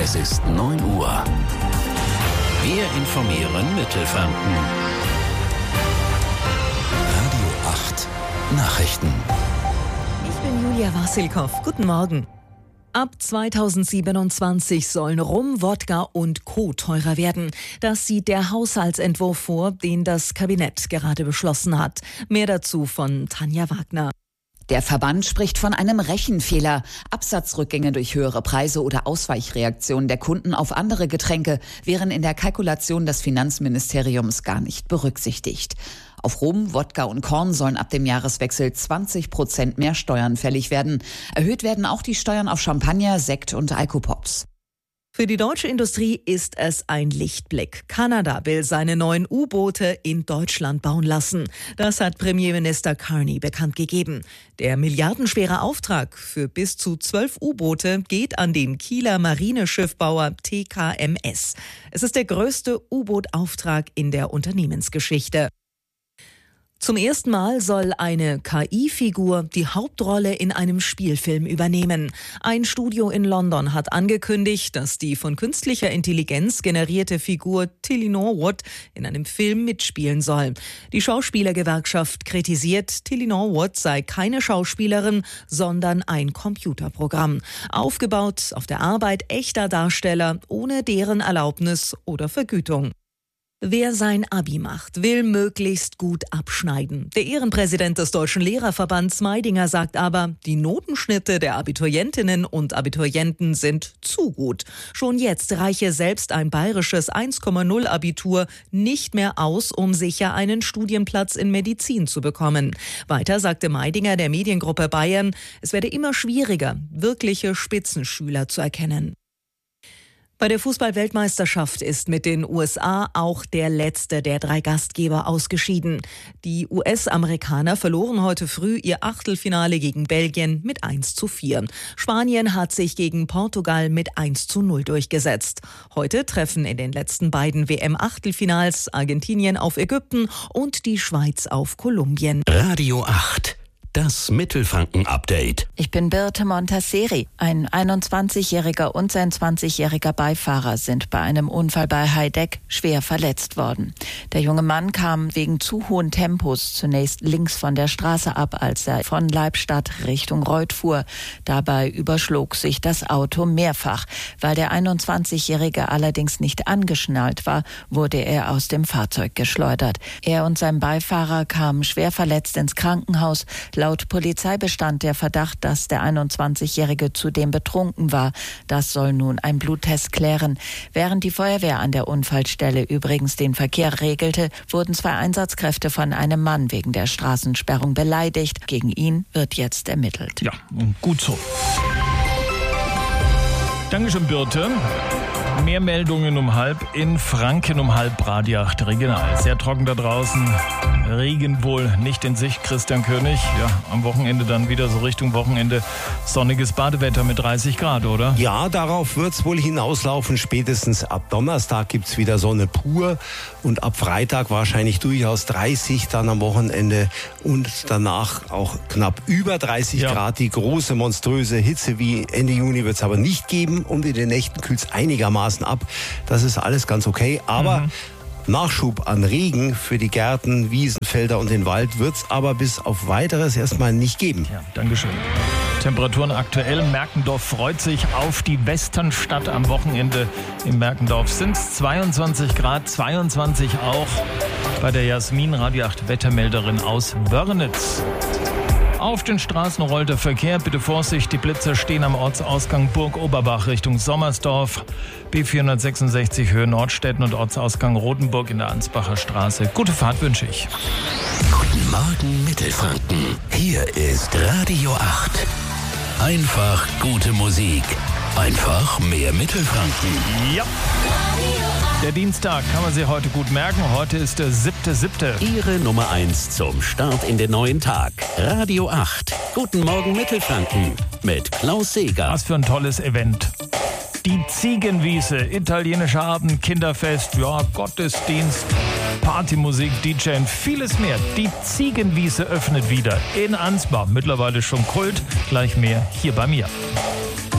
Es ist 9 Uhr. Wir informieren Mittelfranken. Radio 8 Nachrichten. Ich bin Julia Wassilkow. Guten Morgen. Ab 2027 sollen Rum, Wodka und Co. teurer werden. Das sieht der Haushaltsentwurf vor, den das Kabinett gerade beschlossen hat. Mehr dazu von Tanja Wagner. Der Verband spricht von einem Rechenfehler. Absatzrückgänge durch höhere Preise oder Ausweichreaktionen der Kunden auf andere Getränke wären in der Kalkulation des Finanzministeriums gar nicht berücksichtigt. Auf Rum, Wodka und Korn sollen ab dem Jahreswechsel 20% mehr Steuern fällig werden. Erhöht werden auch die Steuern auf Champagner, Sekt und Alkopops. Für die deutsche Industrie ist es ein Lichtblick. Kanada will seine neuen U-Boote in Deutschland bauen lassen. Das hat Premierminister Carney bekannt gegeben. Der milliardenschwere Auftrag für bis zu 12 U-Boote geht an den Kieler Marineschiffbauer TKMS. Es ist der größte U-Boot-Auftrag in der Unternehmensgeschichte. Zum ersten Mal soll eine KI-Figur die Hauptrolle in einem Spielfilm übernehmen. Ein Studio in London hat angekündigt, dass die von künstlicher Intelligenz generierte Figur Tilly Norwood in einem Film mitspielen soll. Die Schauspielergewerkschaft kritisiert, Tilly Norwood sei keine Schauspielerin, sondern ein Computerprogramm. Aufgebaut auf der Arbeit echter Darsteller ohne deren Erlaubnis oder Vergütung. Wer sein Abi macht, will möglichst gut abschneiden. Der Ehrenpräsident des Deutschen Lehrerverbands Meidinger sagt aber, die Notenschnitte der Abiturientinnen und Abiturienten sind zu gut. Schon jetzt reiche selbst ein bayerisches 1,0 Abitur nicht mehr aus, um sicher einen Studienplatz in Medizin zu bekommen. Weiter sagte Meidinger der Mediengruppe Bayern, es werde immer schwieriger, wirkliche Spitzenschüler zu erkennen. Bei der Fußball-Weltmeisterschaft ist mit den USA auch der letzte der 3 Gastgeber ausgeschieden. Die US-Amerikaner verloren heute früh ihr Achtelfinale gegen Belgien mit 1:4. Spanien hat sich gegen Portugal mit 1:0 durchgesetzt. Heute treffen in den letzten beiden WM-Achtelfinals Argentinien auf Ägypten und die Schweiz auf Kolumbien. Radio 8. Das Mittelfranken-Update. Ich bin Birte Montasseri. Ein 21-Jähriger und sein 20-jähriger Beifahrer sind bei einem Unfall bei Heideck schwer verletzt worden. Der junge Mann kam wegen zu hohen Tempos zunächst links von der Straße ab, als er von Leibstadt Richtung Reuth fuhr. Dabei überschlug sich das Auto mehrfach. Weil der 21-Jährige allerdings nicht angeschnallt war, wurde er aus dem Fahrzeug geschleudert. Er und sein Beifahrer kamen schwer verletzt ins Krankenhaus. Laut Polizei bestand der Verdacht, dass der 21-Jährige zudem betrunken war. Das soll nun ein Bluttest klären. Während die Feuerwehr an der Unfallstelle übrigens den Verkehr regelte, wurden 2 Einsatzkräfte von einem Mann wegen der Straßensperrung beleidigt. Gegen ihn wird jetzt ermittelt. Ja, gut so. Dankeschön, Birte. Mehr Meldungen um 7:30 in Franken um 7:30 Radio 8 Regional. Sehr trocken da draußen. Regen wohl nicht in Sicht, Christian König. Ja, am Wochenende dann wieder so Richtung Wochenende sonniges Badewetter mit 30 Grad, oder? Ja, darauf wird es wohl hinauslaufen. Spätestens ab Donnerstag gibt es wieder Sonne pur und ab Freitag wahrscheinlich durchaus 30, dann am Wochenende und danach auch knapp über 30 Grad. Die große, monströse Hitze wie Ende Juni wird es aber nicht geben und in den Nächten kühlt es einigermaßen ab. Das ist alles ganz okay, aber Nachschub an Regen für die Gärten, Wiesen, Felder und den Wald wird es aber bis auf Weiteres erstmal nicht geben. Ja, Dankeschön. Temperaturen aktuell. Merkendorf freut sich auf die Westernstadt am Wochenende. In Merkendorf sind es 22 Grad, 22 auch bei der Jasmin, Radio 8 Wettermelderin aus Wörnitz. Auf den Straßen rollt der Verkehr. Bitte Vorsicht, die Blitzer stehen am Ortsausgang Burg-Oberbach Richtung Sommersdorf. B466 Höhe Nordstetten und Ortsausgang Rotenburg in der Ansbacher Straße. Gute Fahrt wünsche ich. Guten Morgen Mittelfranken. Hier ist Radio 8. Einfach gute Musik. Einfach mehr Mittelfranken. Ja. Der Dienstag kann man sich heute gut merken. Heute ist der 7.7. Ihre Nummer 1 zum Start in den neuen Tag. Radio 8. Guten Morgen Mittelfranken mit Klaus Seeger. Was für ein tolles Event. Die Ziegenwiese, italienischer Abend, Kinderfest, ja, Gottesdienst, Partymusik, DJ und vieles mehr. Die Ziegenwiese öffnet wieder in Ansbach. Mittlerweile schon Kult. Gleich mehr hier bei mir.